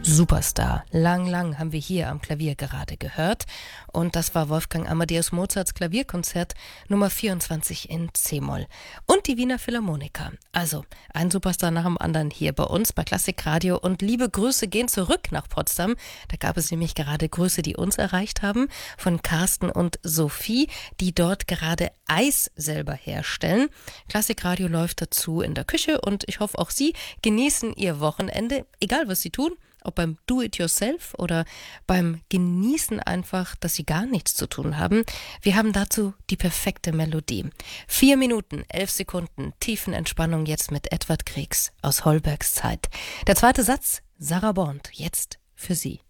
Superstar. Lang haben wir hier am Klavier gerade gehört. Und das war Wolfgang Amadeus Mozarts Klavierkonzert Nummer 24 in C-Moll. Und die Wiener Philharmoniker. Also ein Superstar nach dem anderen hier bei uns bei Klassikradio. Und liebe Grüße gehen zurück nach Potsdam. Da gab es nämlich gerade Grüße, die uns erreicht haben, von Carsten und Sophie, die dort gerade Eis selber herstellen. Klassikradio läuft dazu in der Küche und ich hoffe, auch Sie genießen Ihr Wochenende, egal was Sie tun. Ob beim Do-it-yourself oder beim Genießen einfach, dass Sie gar nichts zu tun haben. Wir haben dazu die perfekte Melodie. 4 Minuten, 11 Sekunden, Tiefenentspannung jetzt mit Edvard Griegs aus Holbergs Zeit. Der zweite Satz, Sarah Bond, jetzt für Sie.